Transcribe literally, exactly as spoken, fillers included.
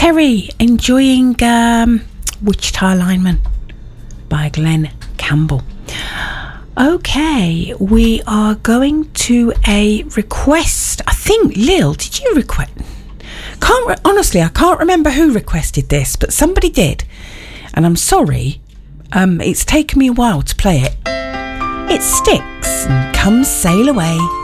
Terry enjoying um, Wichita Lineman by Glenn Campbell. Okay, we are going to a request. I think, Lil, did you request? Can't re- honestly, I can't remember who requested this, but somebody did. And I'm sorry, um, it's taken me a while to play it. It Sticks and Come Sail Away.